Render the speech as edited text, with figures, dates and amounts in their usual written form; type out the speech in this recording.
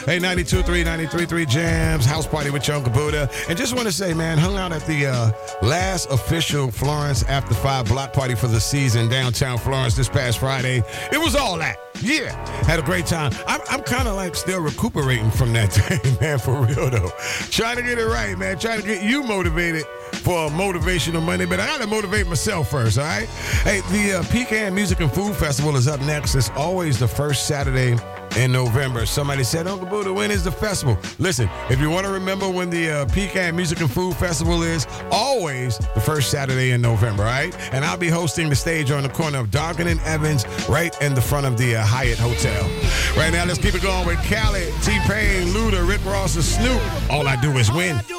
Hey, 92.3, 93.3 Jams, house party with your Uncle Buddha. And just want to say, man, hung out at the last official Florence After 5 block party for the season downtown Florence this past Friday. It was all that. Yeah, had a great time. I'm kind of like still recuperating from that thing, man, for real, though. Trying to get it right, man. Trying to get you motivated for motivational Monday, but I got to motivate myself first, all right? Hey, the Pecan Music and Food Festival is up next. It's always the first Saturday in November. Somebody said, Uncle Buddha, when is the festival? Listen, if you want to remember when the Pecan Music and Food Festival is, always the first Saturday in November, all right? And I'll be hosting the stage on the corner of Dargan and Evans, right in the front of the Hyatt Hotel. Right now, let's keep it going with Khaled, T-Pain, Luda, Rick Ross, and Snoop. All I do is win.